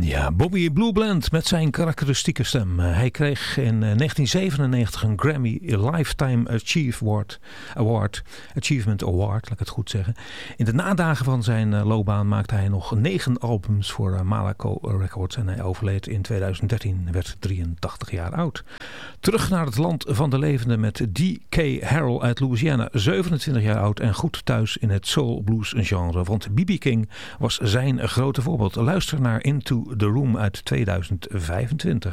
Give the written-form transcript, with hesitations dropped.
Ja, Bobby Blue Bland met zijn karakteristieke stem. Hij kreeg in 1997 een Grammy Lifetime Achievement Award, laat ik het goed zeggen. In de nadagen van zijn loopbaan maakte hij nog 9 albums voor Malaco Records en hij overleed in 2013, werd 83 jaar oud. Terug naar het land van de levenden met D.K. Harrell uit Louisiana, 27 jaar oud en goed thuis in het soul blues genre, want B.B. King was zijn grote voorbeeld. Luister naar Into the Room uit 2025.